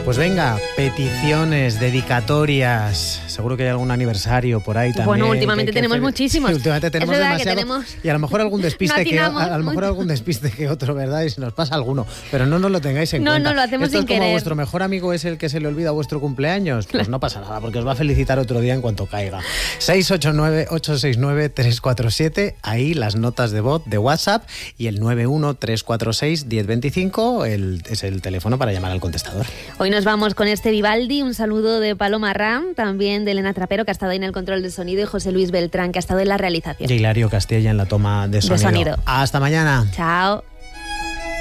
Pues venga, peticiones, dedicatorias. Seguro que hay algún aniversario por ahí también. Bueno, últimamente tenemos muchísimos. Sí, últimamente tenemos es verdad demasiado. Que tenemos... Y a lo mejor algún despiste algún despiste que otro, ¿verdad? Y se nos pasa alguno. Pero no nos lo tengáis en cuenta. No, lo hacemos Esto sin es como querer. vuestro mejor amigo es el que se le olvida vuestro cumpleaños. Pues no pasa nada, porque os va a felicitar otro día en cuanto caiga. 689-869-347. Ahí las notas de voz de WhatsApp. Y el 913461025 es el teléfono para llamar al contestador. Hoy nos vamos con este Vivaldi, un saludo de Paloma Ram, también de Elena Trapero, que ha estado ahí en el control de sonido, y José Luis Beltrán, que ha estado en la realización. Y Hilario Castilla en la toma de sonido. De sonido. Hasta mañana. Chao.